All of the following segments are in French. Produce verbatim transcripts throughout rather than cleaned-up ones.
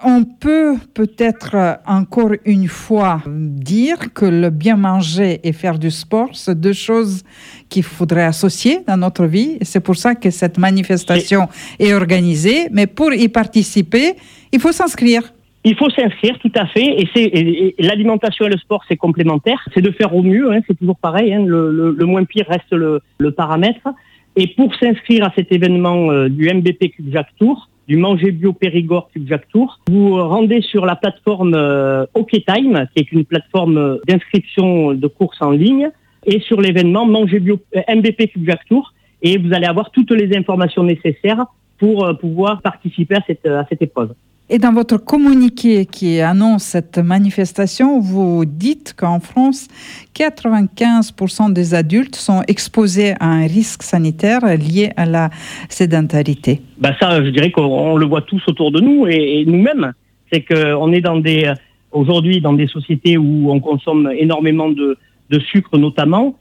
on peut peut-être encore une fois dire que le bien manger et faire du sport, c'est deux choses qu'il faudrait associer dans notre vie. Et c'est pour ça que cette manifestation est organisée. Mais pour y participer, il faut s'inscrire. Il faut s'inscrire, tout à fait. Et, c'est, et, et l'alimentation et le sport, c'est complémentaire. C'est de faire au mieux, hein, c'est toujours pareil. Hein, le, le, le moins pire reste le, le paramètre. Et pour s'inscrire à cet événement euh, du M B P Cubjac Tour, du Manger Bio Périgord Cubjac Tour, vous rendez sur la plateforme euh, OkTime, qui est une plateforme d'inscription de courses en ligne, et sur l'événement Manger Bio euh, M B P Cubjac Tour, et vous allez avoir toutes les informations nécessaires pour euh, pouvoir participer à cette, à cette épreuve. Et dans votre communiqué qui annonce cette manifestation, vous dites qu'en France, quatre-vingt-quinze pour cent des adultes sont exposés à un risque sanitaire lié à la sédentarité. Ben ça, je dirais qu'on le voit tous autour de nous et, et nous-mêmes. C'est qu'on est dans des, aujourd'hui dans des sociétés où on consomme énormément de, de sucre notamment.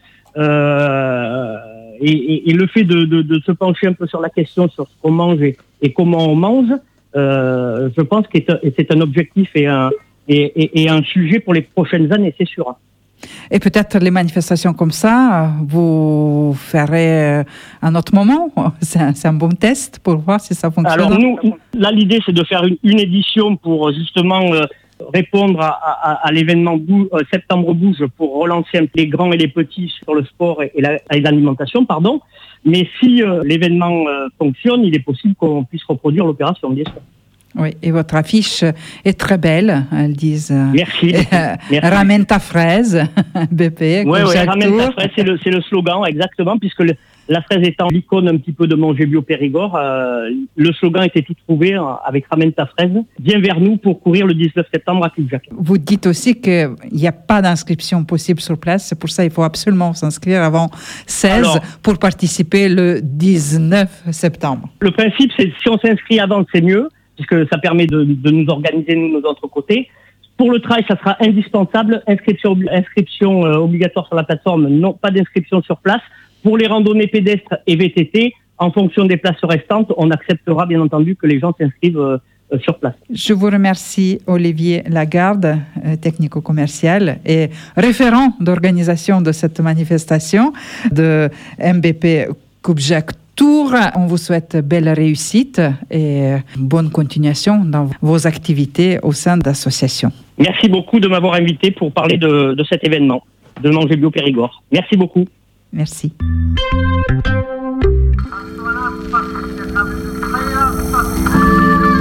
Euh, et, et, et le fait de, de, de se pencher un peu sur la question sur ce qu'on mange et, et comment on mange, Euh, je pense que c'est un objectif et un, et, et, et un sujet pour les prochaines années, c'est sûr. Et peut-être les manifestations comme ça, vous ferez un autre moment. C'est un, c'est un bon test pour voir si ça fonctionne. Alors nous, là, l'idée, c'est de faire une, une édition pour justement euh, répondre à, à, à l'événement Bou- euh, Septembre Bouge pour relancer un peu les grands et les petits sur le sport et, et, la, et l'alimentation, pardon. Mais si euh, l'événement euh, fonctionne, il est possible qu'on puisse reproduire l'opération, bien sûr. Oui, et votre affiche est très belle. Elles disent euh, Merci. euh, Merci. Ramène ta fraise, B P. Oui, ouais, ramène ta fraise, c'est le, c'est le slogan, exactement, puisque le, la fraise étant l'icône un petit peu de Manger Bio Périgord, euh, le slogan était tout trouvé avec Ramène ta fraise. Viens vers nous pour courir le dix-neuf septembre à Cubjac. Vous dites aussi qu'il n'y a pas d'inscription possible sur place, c'est pour ça qu'il faut absolument s'inscrire avant seize Alors, pour participer le dix-neuf septembre. Le principe, c'est si on s'inscrit avant, c'est mieux, puisque ça permet de, de nous organiser, nous, de notre côté. Pour le trail, ça sera indispensable. Inscription, inscription euh, obligatoire sur la plateforme, non, pas d'inscription sur place. Pour les randonnées pédestres et V T T, en fonction des places restantes, on acceptera bien entendu que les gens s'inscrivent euh, sur place. Je vous remercie, Olivier Lagarde, euh, technico-commercial et référent d'organisation de cette manifestation de M B P Cubjac Tour. On vous souhaite belle réussite et bonne continuation dans vos activités au sein d'associations. Merci beaucoup de m'avoir invité pour parler de, de cet événement, de Manger Bio Périgord. Merci beaucoup. Merci.